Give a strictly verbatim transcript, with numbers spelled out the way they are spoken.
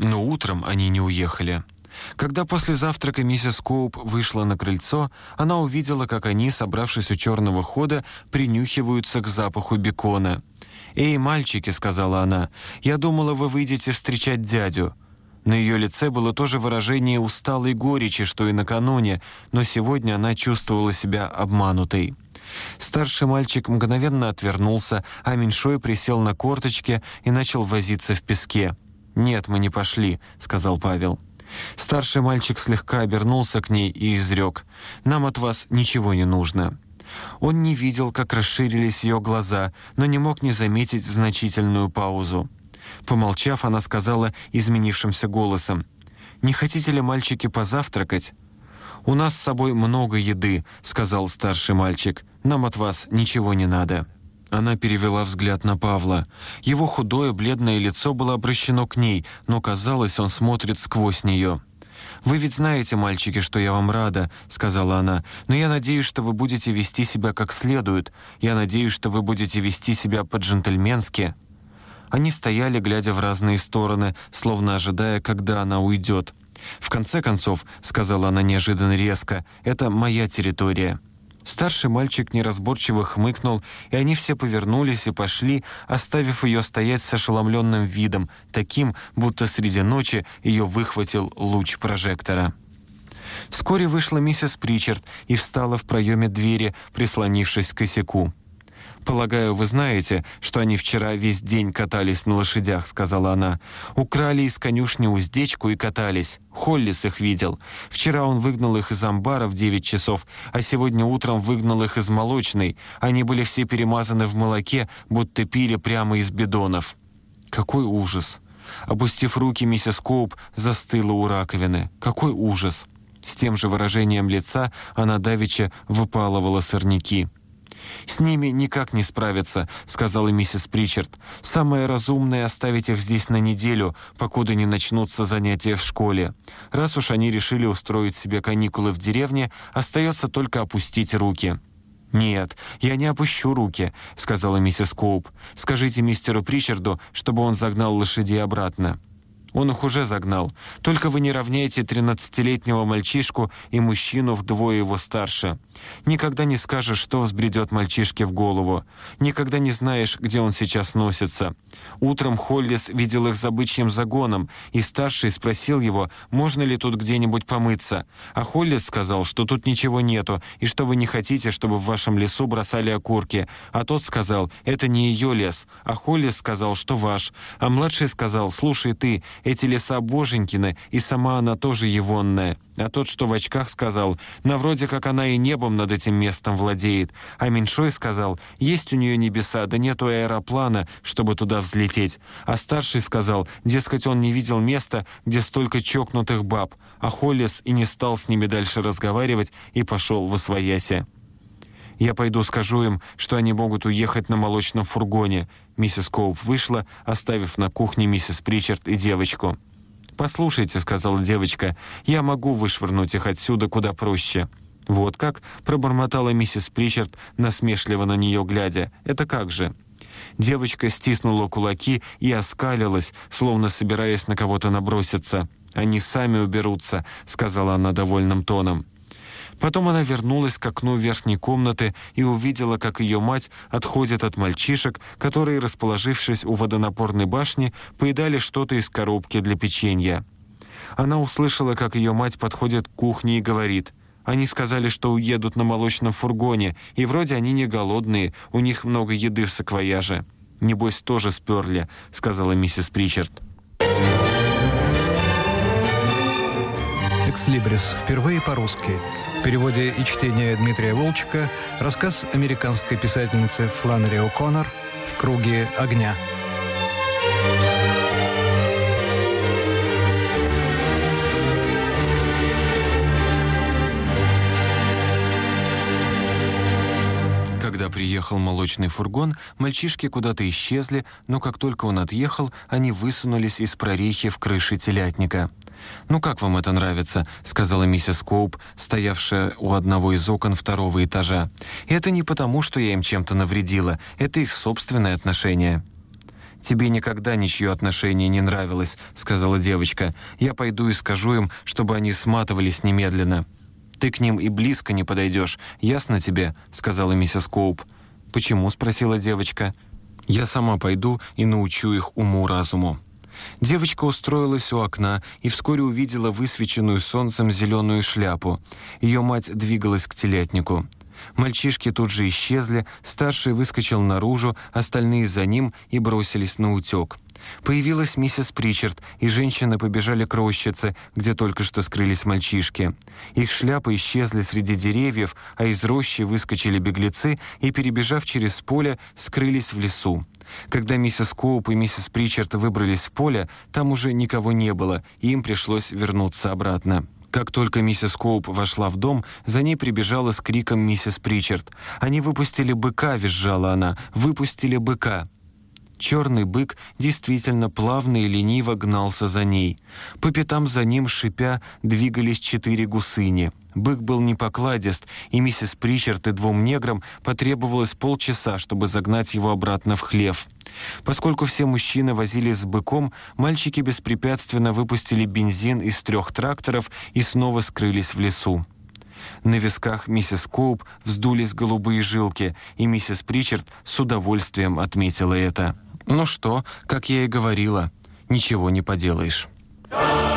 Но утром они не уехали. Когда после завтрака миссис Коуп вышла на крыльцо, она увидела, как они, собравшись у черного хода, принюхиваются к запаху бекона. «Эй, мальчики», — сказала она, — «я думала, вы выйдете встречать дядю». На ее лице было то же выражение усталой горечи, что и накануне, но сегодня она чувствовала себя обманутой. Старший мальчик мгновенно отвернулся, а меньшой присел на корточки и начал возиться в песке. «Нет, мы не пошли», — сказал Павел. Старший мальчик слегка обернулся к ней и изрек: «Нам от вас ничего не нужно». Он не видел, как расширились ее глаза, но не мог не заметить значительную паузу. Помолчав, она сказала изменившимся голосом: «Не хотите ли, мальчики, позавтракать?» «У нас с собой много еды», — сказал старший мальчик. «Нам от вас ничего не надо». Она перевела взгляд на Павла. Его худое, бледное лицо было обращено к ней, но, казалось, он смотрит сквозь нее. «Вы ведь знаете, мальчики, что я вам рада», — сказала она, «но я надеюсь, что вы будете вести себя как следует. Я надеюсь, что вы будете вести себя по-джентльменски». Они стояли, глядя в разные стороны, словно ожидая, когда она уйдет. «В конце концов», — сказала она неожиданно резко, — «это моя территория». Старший мальчик неразборчиво хмыкнул, и они все повернулись и пошли, оставив ее стоять с ошеломленным видом, таким, будто среди ночи ее выхватил луч прожектора. Вскоре вышла миссис Причард и встала в проеме двери, прислонившись к косяку. «Полагаю, вы знаете, что они вчера весь день катались на лошадях», — сказала она. «Украли из конюшни уздечку и катались. Холлис их видел. Вчера он выгнал их из амбара в девять часов, а сегодня утром выгнал их из молочной. Они были все перемазаны в молоке, будто пили прямо из бидонов». «Какой ужас!» Опустив руки, миссис Коуп застыла у раковины. «Какой ужас!» С тем же выражением лица она давеча выпалывала сорняки. «С ними никак не справиться», — сказала миссис Причард. «Самое разумное — оставить их здесь на неделю, покуда не начнутся занятия в школе. Раз уж они решили устроить себе каникулы в деревне, остается только опустить руки». «Нет, я не опущу руки», — сказала миссис Коуп. «Скажите мистеру Причарду, чтобы он загнал лошадей обратно». «Он их уже загнал. Только вы не равняете тринадцатилетнего мальчишку и мужчину вдвое его старше. Никогда не скажешь, что взбредет мальчишке в голову. Никогда не знаешь, где он сейчас носится. Утром Холлис видел их за бычьим загоном, и старший спросил его, можно ли тут где-нибудь помыться. А Холлис сказал, что тут ничего нету, и что вы не хотите, чтобы в вашем лесу бросали окурки. А тот сказал, это не ее лес. А Холлис сказал, что ваш. А младший сказал, слушай ты, эти леса боженькины, и сама она тоже егонная. А тот, что в очках, сказал, на вроде как она и небом над этим местом владеет. А меньшой сказал, есть у нее небеса, да нету аэроплана, чтобы туда взлететь. А старший сказал, дескать, он не видел места, где столько чокнутых баб. А Холлис и не стал с ними дальше разговаривать и пошел восвояси. «Я пойду скажу им, что они могут уехать на молочном фургоне». Миссис Коуп вышла, оставив на кухне миссис Причард и девочку. «Послушайте», — сказала девочка, — «я могу вышвырнуть их отсюда куда проще». «Вот как?» — пробормотала миссис Причард, насмешливо на нее глядя. «Это как же?» Девочка стиснула кулаки и оскалилась, словно собираясь на кого-то наброситься. «Они сами уберутся», — сказала она довольным тоном. Потом она вернулась к окну верхней комнаты и увидела, как ее мать отходит от мальчишек, которые, расположившись у водонапорной башни, поедали что-то из коробки для печенья. Она услышала, как ее мать подходит к кухне и говорит, «Они сказали, что уедут на молочном фургоне, и вроде они не голодные, у них много еды в саквояже». «Небось, тоже сперли», — сказала миссис Причард. «Экслибрис» впервые по-русски. В переводе и чтении Дмитрия Волчека рассказ американской писательницы Фланнери О'Коннор «В круге огня». Когда приехал молочный фургон, мальчишки куда-то исчезли, но как только он отъехал, они высунулись из прорехи в крыше телятника. «Ну как вам это нравится?» — сказала миссис Коуп, стоявшая у одного из окон второго этажа. «Это не потому, что я им чем-то навредила, это их собственное отношение». «Тебе никогда ничье отношение не нравилось», — сказала девочка. «Я пойду и скажу им, чтобы они сматывались немедленно». «Ты к ним и близко не подойдешь, ясно тебе?» — сказала миссис Коуп. «Почему?» — спросила девочка. «Я сама пойду и научу их уму-разуму». Девочка устроилась у окна и вскоре увидела высвеченную солнцем зеленую шляпу. Ее мать двигалась к телятнику. Мальчишки тут же исчезли, старший выскочил наружу, остальные за ним и бросились на утек. Появилась миссис Причард, и женщины побежали к рощице, где только что скрылись мальчишки. Их шляпы исчезли среди деревьев, а из рощи выскочили беглецы и, перебежав через поле, скрылись в лесу. Когда миссис Коуп и миссис Причард выбрались в поле, там уже никого не было, и им пришлось вернуться обратно. Как только миссис Коуп вошла в дом, за ней прибежала с криком миссис Причард. «Они выпустили быка!» — визжала она. «Выпустили быка!» Черный бык действительно плавно и лениво гнался за ней. По пятам за ним, шипя, двигались четыре гусыни. Бык был непокладист, и миссис Причард и двум неграм потребовалось полчаса, чтобы загнать его обратно в хлев. Поскольку все мужчины возились с быком, мальчики беспрепятственно выпустили бензин из трех тракторов и снова скрылись в лесу. На висках миссис Коуп вздулись голубые жилки, и миссис Причард с удовольствием отметила это. «Ну что, как я и говорила, ничего не поделаешь».